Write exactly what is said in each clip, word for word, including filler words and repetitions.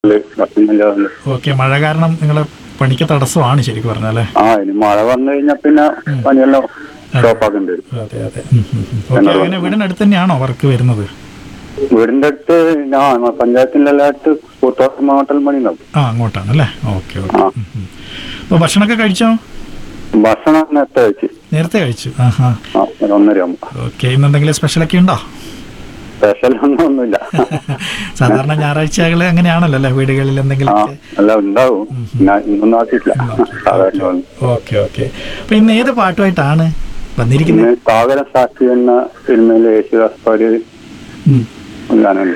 Okay, മഴ കാരണം നിങ്ങളെ പണിക്ക് തടസ്സമാണ് ശരിക്കും പറഞ്ഞാലേ. ആ ഇനി മഴ വന്നു കഴിഞ്ഞാൽ പിന്നെ പണിയെല്ലാം സ്റ്റോപ്പാക്കേണ്ടി വരും. അതെ അതെ. അങ്ങനെ വീടിനടുത്ത് തന്നെയാണോ വർക്ക് വരുന്നത്? വീടിന്റെ അടുത്ത് ഞാൻ പഞ്ചായത്തിന്റെ എല്ലായിട്ട് കൂത്തോട്ടം ഹോട്ടൽ പണി ഉണ്ടാവും. ആ അങ്ങോട്ടാണ് അല്ലേ. Okay okay. അപ്പൊ ഭക്ഷണമൊക്കെ കഴിച്ചോ? ഭക്ഷണം നേരത്തെ കഴിച്ചു. നേരത്തെ കഴിച്ചു. ആഹാ. ഒന്നര ആകുമ്പോ. ഓക്കെ. ഇന്ന് എന്തെങ്കിലും സ്പെഷ്യലൊക്കെ ഉണ്ടോ? സ്പെഷ്യൽ ഒന്നും ഒന്നുമില്ല. സാധാരണ ഞായറാഴ്ചകള് അങ്ങനെയാണല്ലോ അല്ലേ, വീടുകളിൽ എന്തെങ്കിലും എല്ലാം ഉണ്ടാവും. ഇന്നൊന്നും ആക്കിയിട്ടില്ല. Okay okay. അപ്പൊ ഇന്ന് ഏത് പാട്ടുമായിട്ടാണ് വന്നിരിക്കുന്നത്? സാഗര സാക്ഷി എന്ന സിനിമയിലെ യേശുദാസ് പാടിയ ഗാനമല്ലേ?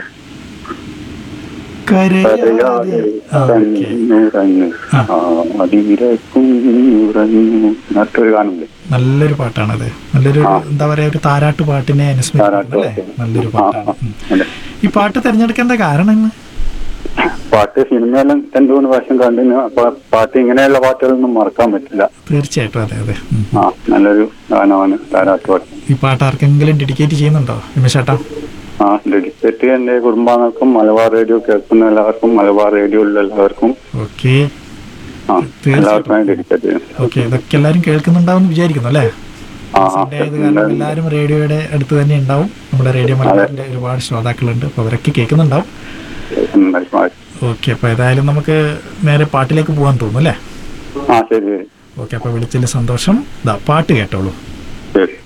നല്ലൊരു പാട്ടാണത്. നല്ലൊരു എന്താ പറയാ, ഒരു താരാട്ട് പാട്ടിനെ അനുസ്മരിക്കുന്നല്ലേ. നല്ലൊരു പാട്ടാണ്. ഈ പാട്ട് തിരഞ്ഞെടുക്കേണ്ട കാരണം? പാട്ട് സിനിമയെല്ലാം രണ്ടു മൂന്ന് പ്രാവശ്യം കണ്ടിന്. അപ്പൊ പാട്ട് ഇങ്ങനെയുള്ള പാട്ടുകളൊന്നും മറക്കാൻ പറ്റില്ല. തീർച്ചയായിട്ടും. അതെ അതെ. ആ നല്ലൊരു ഗാനമാണ് താരാട്ട് പാട്ട്. ഈ പാട്ട് ആർക്കെങ്കിലും ഡെഡിക്കേറ്റ് ചെയ്യുന്നുണ്ടോ രമേശേട്ടാ? ആ ഡെഡിക്കേറ്റ് എന്റെ കുടുംബാംഗങ്ങൾക്കും മലബാർ റേഡിയോ കേൾക്കുന്ന എല്ലാവർക്കും മലബാർ റേഡിയോയിലുള്ള എല്ലാവർക്കും ഓക്കെ എല്ലാവർക്കും ഡെഡിക്കേറ്റ് ചെയ്യും. ഓക്കെ. ഇതൊക്കെ എല്ലാവരും കേൾക്കുന്നുണ്ടാവും വിചാരിക്കുന്നു അല്ലേ? സൺഡേ ആയത് കാരണം എല്ലാവരും റേഡിയോയുടെ അടുത്ത് തന്നെ ഉണ്ടാവും. നമ്മുടെ റേഡിയോ മലബാറിന്റെ ഒരുപാട് ശ്രോതാക്കളുണ്ട്. അപ്പൊ അവരൊക്കെ കേൾക്കുന്നുണ്ടാവും. ഓക്കെ. അപ്പൊ ഏതായാലും നമുക്ക് നേരെ പാട്ടിലേക്ക് പോകാൻ തോന്നുന്നു അല്ലേ? ആ ശരി. ഓക്കെ. അപ്പൊ വിളിച്ചതിൽ സന്തോഷം. പാട്ട് കേട്ടോളൂ. ശരി.